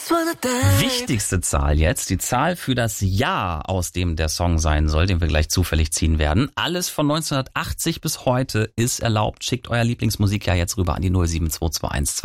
Wichtigste Zahl jetzt, die Zahl für das Jahr, aus dem der Song sein soll, den wir gleich zufällig ziehen werden. Alles von 1980 bis heute ist erlaubt. Schickt euer Lieblingsmusikjahr jetzt rüber an die 07221